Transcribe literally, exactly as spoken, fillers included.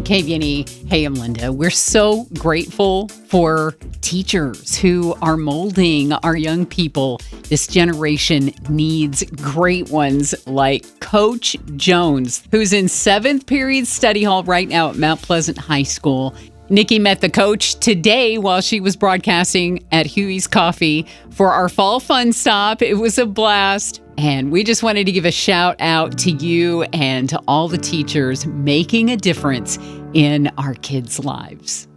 K V N E. Hey, I'm Linda. We're so grateful for teachers who are molding our young people. This generation needs great ones like Coach Jones, who's in seventh period study hall right now at Mount Pleasant High School. Nikki met the coach today while she was broadcasting at Huey's Coffee for our fall fun stop. It was a blast. And we just wanted to give a shout out to you and to all the teachers making a difference in our kids' lives.